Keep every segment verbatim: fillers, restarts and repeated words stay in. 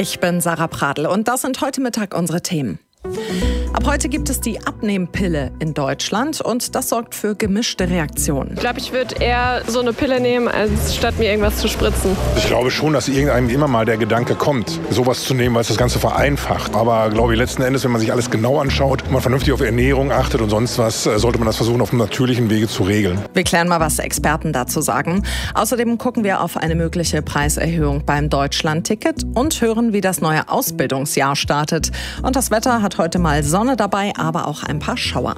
Ich bin Sarah Pradl und das sind heute Mittag unsere Themen. Ab heute gibt es die Abnehmpille in Deutschland und das sorgt für gemischte Reaktionen. Ich glaube, ich würde eher so eine Pille nehmen, als statt mir irgendwas zu spritzen. Ich glaube schon, dass irgendeinem immer mal der Gedanke kommt, sowas zu nehmen, weil es das Ganze vereinfacht. Aber glaube ich, letzten Endes, wenn man sich alles genau anschaut und man vernünftig auf Ernährung achtet und sonst was, sollte man das versuchen, auf einem natürlichen Wege zu regeln. Wir klären mal, was Experten dazu sagen. Außerdem gucken wir auf eine mögliche Preiserhöhung beim Deutschland-Ticket und hören, wie das neue Ausbildungsjahr startet. Und das Wetter hat heute mal Sonne dabei, aber auch ein paar Schauer.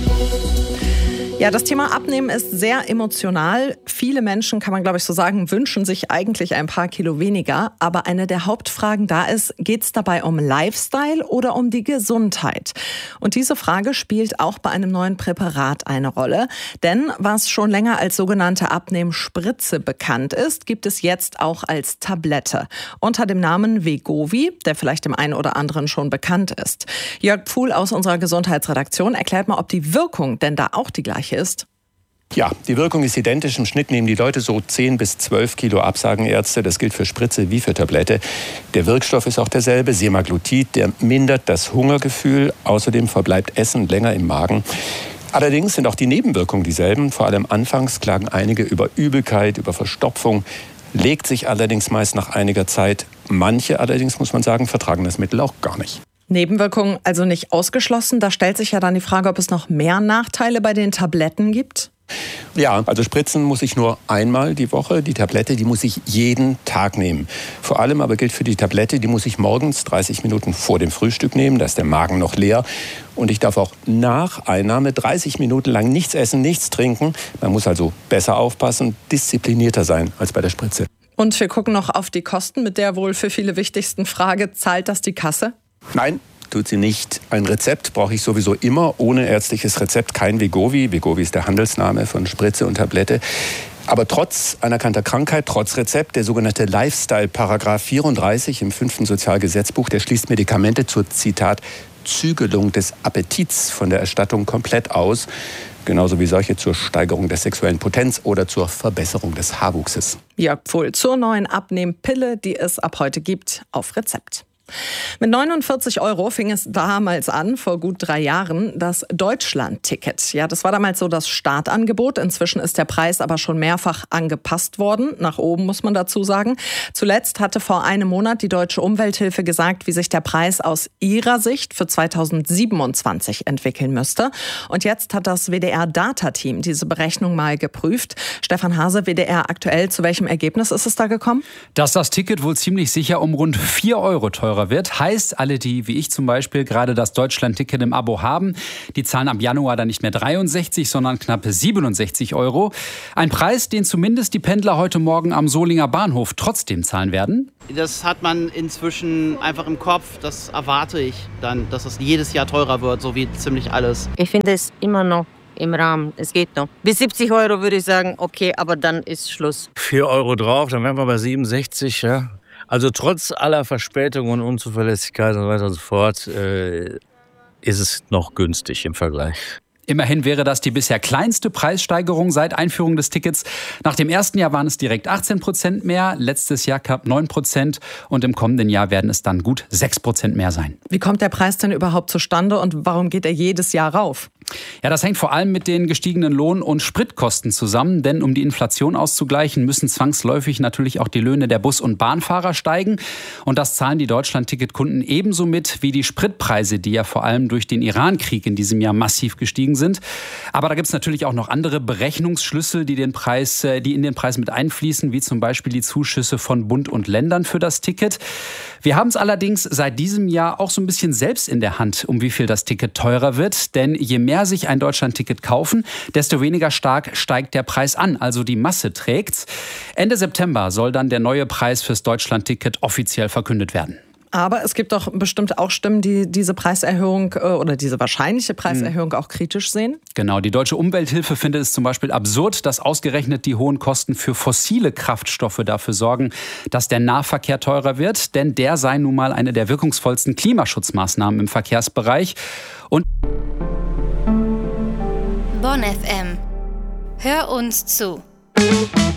Ja, das Thema Abnehmen ist sehr emotional. Viele Menschen, kann man glaube ich so sagen, wünschen sich eigentlich ein paar Kilo weniger. Aber eine der Hauptfragen da ist, geht es dabei um Lifestyle oder um die Gesundheit? Und diese Frage spielt auch bei einem neuen Präparat eine Rolle. Denn was schon länger als sogenannte Abnehmspritze bekannt ist, gibt es jetzt auch als Tablette. Unter dem Namen Wegovy, der vielleicht dem einen oder anderen schon bekannt ist. Jörg Pfuhl aus unserer Gesundheitsredaktion erklärt mal, ob die Wirkung denn da auch die gleiche ist. Ja, die Wirkung ist identisch. Im Schnitt nehmen die Leute so zehn bis zwölf Kilo ab, sagen Ärzte. Das gilt für Spritze wie für Tablette. Der Wirkstoff ist auch derselbe, Semaglutid. Der mindert das Hungergefühl. Außerdem verbleibt Essen länger im Magen. Allerdings sind auch die Nebenwirkungen dieselben. Vor allem anfangs klagen einige über Übelkeit, über Verstopfung. Legt sich allerdings meist nach einiger Zeit. Manche allerdings, muss man sagen, vertragen das Mittel auch gar nicht. Nebenwirkungen also nicht ausgeschlossen. Da stellt sich ja dann die Frage, ob es noch mehr Nachteile bei den Tabletten gibt. Ja, also spritzen muss ich nur einmal die Woche. Die Tablette, die muss ich jeden Tag nehmen. Vor allem aber gilt für die Tablette, die muss ich morgens dreißig Minuten vor dem Frühstück nehmen. Da ist der Magen noch leer. Und ich darf auch nach Einnahme dreißig Minuten lang nichts essen, nichts trinken. Man muss also besser aufpassen, disziplinierter sein als bei der Spritze. Und wir gucken noch auf die Kosten mit der wohl für viele wichtigsten Frage, zahlt das die Kasse? Nein, tut sie nicht. Ein Rezept brauche ich sowieso immer. Ohne ärztliches Rezept kein Wegovy. Wegovy ist der Handelsname von Spritze und Tablette. Aber trotz anerkannter Krankheit, trotz Rezept, der sogenannte Lifestyle-Paragraph vierunddreißig im fünften Sozialgesetzbuch, der schließt Medikamente zur, Zitat, Zügelung des Appetits von der Erstattung komplett aus. Genauso wie solche zur Steigerung der sexuellen Potenz oder zur Verbesserung des Haarwuchses. Jörg Pfuhl zur neuen Abnehmpille, die es ab heute gibt, auf Rezept. Mit neunundvierzig Euro fing es damals an, vor gut drei Jahren, das Deutschland-Ticket. Ja, das war damals so das Startangebot. Inzwischen ist der Preis aber schon mehrfach angepasst worden. Nach oben, muss man dazu sagen. Zuletzt hatte vor einem Monat die Deutsche Umwelthilfe gesagt, wie sich der Preis aus ihrer Sicht für zweitausendsiebenundzwanzig entwickeln müsste. Und jetzt hat das W D R-Data-Team diese Berechnung mal geprüft. Stefan Hase, W D R aktuell, zu welchem Ergebnis ist es da gekommen? Dass das Ticket wohl ziemlich sicher um rund vier Euro teurer wird. Heißt, alle, die wie ich zum Beispiel gerade das Deutschland-Ticket im Abo haben, die zahlen ab Januar dann nicht mehr dreiundsechzig, sondern knapp siebenundsechzig Euro. Ein Preis, den zumindest die Pendler heute Morgen am Solinger Bahnhof trotzdem zahlen werden. Das hat man inzwischen einfach im Kopf. Das erwarte ich dann, dass es jedes Jahr teurer wird, so wie ziemlich alles. Ich finde es immer noch im Rahmen. Es geht noch. Bis siebzig Euro würde ich sagen, okay, aber dann ist Schluss. vier Euro drauf, dann wären wir bei siebenundsechzig, ja. Also trotz aller Verspätungen und Unzuverlässigkeit und so weiter und so fort, äh, ist es noch günstig im Vergleich. Immerhin wäre das die bisher kleinste Preissteigerung seit Einführung des Tickets. Nach dem ersten Jahr waren es direkt achtzehn Prozent mehr, letztes Jahr knapp neun Prozent und im kommenden Jahr werden es dann gut sechs Prozent mehr sein. Wie kommt der Preis denn überhaupt zustande und warum geht er jedes Jahr rauf? Ja, das hängt vor allem mit den gestiegenen Lohn- und Spritkosten zusammen, denn um die Inflation auszugleichen, müssen zwangsläufig natürlich auch die Löhne der Bus- und Bahnfahrer steigen. Und das zahlen die Deutschland-Ticket-Kunden ebenso mit wie die Spritpreise, die ja vor allem durch den Iran-Krieg in diesem Jahr massiv gestiegen sind. Aber da gibt es natürlich auch noch andere Berechnungsschlüssel, die den Preis, die in den Preis mit einfließen, wie zum Beispiel die Zuschüsse von Bund und Ländern für das Ticket. Wir haben es allerdings seit diesem Jahr auch so ein bisschen selbst in der Hand, um wie viel das Ticket teurer wird. Denn je mehr sich ein Deutschland-Ticket kaufen, desto weniger stark steigt der Preis an. Also die Masse trägt's. Ende September soll dann der neue Preis fürs Deutschland-Ticket offiziell verkündet werden. Aber es gibt doch bestimmt auch Stimmen, die diese Preiserhöhung oder diese wahrscheinliche Preiserhöhung auch kritisch sehen. Genau, die Deutsche Umwelthilfe findet es zum Beispiel absurd, dass ausgerechnet die hohen Kosten für fossile Kraftstoffe dafür sorgen, dass der Nahverkehr teurer wird. Denn der sei nun mal eine der wirkungsvollsten Klimaschutzmaßnahmen im Verkehrsbereich. Und Bonn F M. Hör uns zu.